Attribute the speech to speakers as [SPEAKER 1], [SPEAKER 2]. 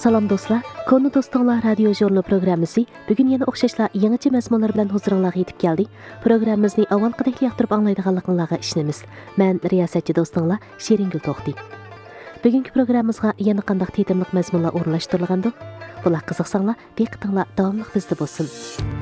[SPEAKER 1] Salam dostlar, Konu Dostlar radio jurnal programmasi bugun yana o'xshashla yangicha mazmunlar bilan huzuringizga yetib keldi. Programmamizni avvalgidek yoqtirib anglaydiganligingizga ishonamiz. Men riyosatchi do'stinglar Sheringul To'xti. Bugungi programmamizga yana qanday tetimliq mazmunlar o'rnashtirilgandi? Bular qiziqsanglar, diqqatinglar davomli bizda bo'lsin.